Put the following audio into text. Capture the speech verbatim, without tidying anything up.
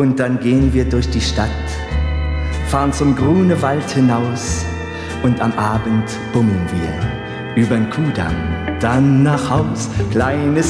Und dann gehen wir durch die Stadt, fahren zum Grunewald hinaus und am Abend bummeln wir übern Kudamm dann nach Haus. Kleines